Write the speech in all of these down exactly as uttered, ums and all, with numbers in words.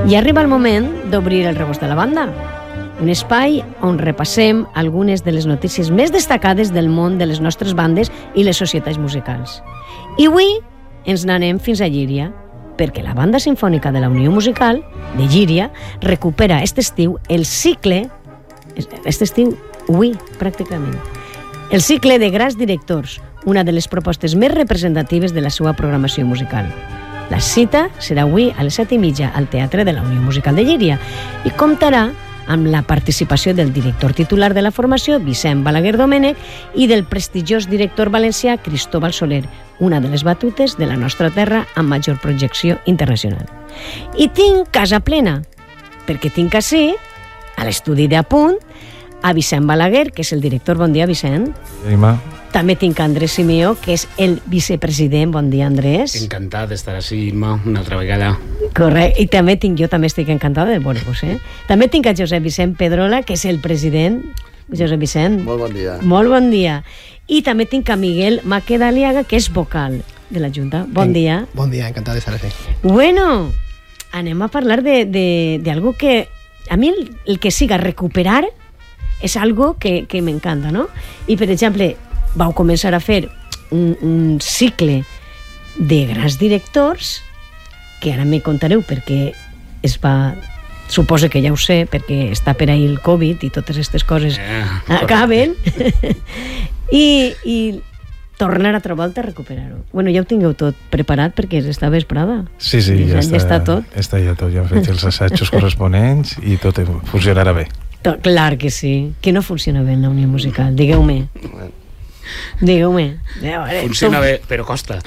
I arriba el moment d'obrir el rebost de la banda, un espai on repassem algunes de les notícies més destacades del món de les nostres bandes i les societats musicals. I avui ens n'anem fins a Llíria, perquè la Banda Simfònica de la Unió Musical de Llíria recupera aquest estiu el cicle, aquest estiu, avui, pràcticament, el cicle de Grans Directors, una de les propostes més representatives de la seva programació musical. La cita serà avui a les set i mitja al Teatre de la Unió Musical de Llíria i comptarà amb la participació del director titular de la formació, Vicent Balaguer Domènech, i del prestigiós director valencià Cristóbal Soler, una de les batutes de la nostra terra amb major projecció internacional. I tinc casa plena, perquè tinc ací, a l'estudi d'Apunt, a Vicent Balaguer, que és el director. Bon dia, Vicent. Ima. També tinc Andrés Simeó, que és el vicepresident. Bon dia, Andrés. Encantat d'estar així, Ima, una altra vegada. Correcte. I també tinc, jo també estic encantada de veure-vos, eh? També tinc a Josep Vicent Pedrola, que és el president. Josep Vicent. Molt bon dia. Molt bon dia. I també tinc a Miguel Maquedaliaga, que és vocal de la Junta. Bon en, dia. Bon dia, encantat d'estar aquí. Bueno, anem a parlar de, de, de algo que a mi el, el que siga recuperar és algo que, que m'encanta, no? I, per exemple, vau començar a fer un, un cicle de grans directors, que ara me contareu perquè es va... Suposo que ja ho sé, perquè està per ahí el Covid i totes aquestes coses eh, acaben. I, I tornar a trobar a recuperar-ho. Bueno, ja ho tingueu tot preparat perquè està vesprada. Sí, sí, ja, ja, ja està tot. Està ja tot, ja hem fet els assajos corresponents i tot funcionarà bé. Tot, clar que sí. Que no funciona bé en la Unió Musical? Digueu-me. Digueu-me. Funciona bé, però costa.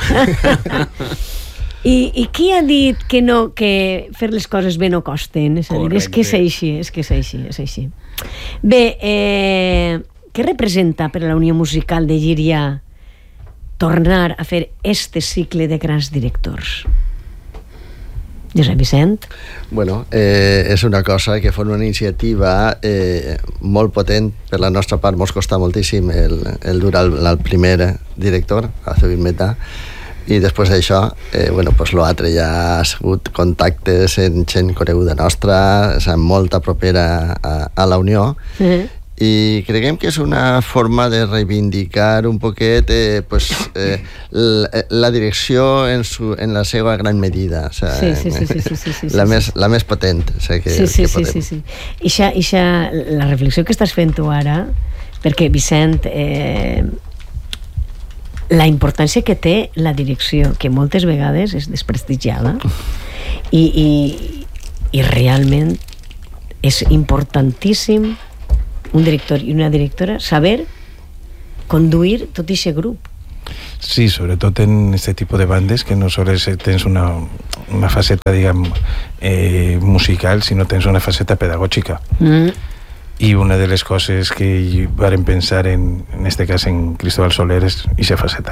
I, I qui ha dit que no, que fer les coses bé no costen? És a dir, és que és així, és que és així, és així. Bé, eh, què representa per a la Unió Musical de Llíria tornar a fer este cicle de grans directors? Josep Vicent? Bueno, eh, és una cosa que fa una iniciativa eh, molt potent. Per la nostra part mos costa moltíssim el, el dur al, al primer director, a Zubin Mehta, i després d'això, eh, bueno, pues l'altre ja ha sigut contactes en gent coneguda nostra, o sigui, molta propera a, a la Unió, uh-huh. I creiem que és una forma de reivindicar un poquet eh, pues, eh, la, la direcció en, su, en la seva gran medida, o sigui, sí, sí, sí, sí, sí, sí, la, sí, més, sí. la més potent, o sigui, que, sí, sí, que sí, podem. sí, sí. Ixa, ixa, la reflexió que estàs fent tu ara, perquè Vicent, eh, la importància que té la direcció, que moltes vegades és desprestigiada, i, i, i realment és importantíssim un director i una directora saber conduir tot aquest grup. Sí, sobretot en este tipo de bandes que no sols tens una, una faceta, diguem, eh, musical, sinó tens una faceta pedagògica. Mm. I una de les coses que varen pensar en, en este cas en Cristóbal Soler és aquesta faceta.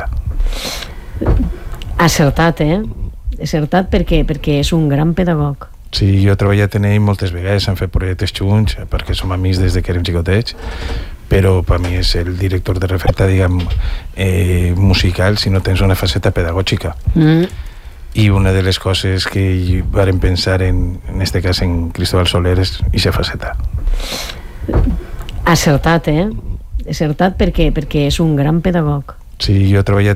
Acertat, eh? Acertat perquè, perquè és un gran pedagog. Sí, jo he treballat en ell moltes vegades, hem fet projectes junts, perquè som amics des de que érem xicotets, però per mi és el director de referta, diguem, eh, musical, si no tens una faceta pedagògica. Mm. I una de les coses que varen pensar en, en este cas en Cristóbal Soler és aquesta faceta. Acertat, eh? Acertat perquè, perquè és un gran pedagog. Sí, jo he treballat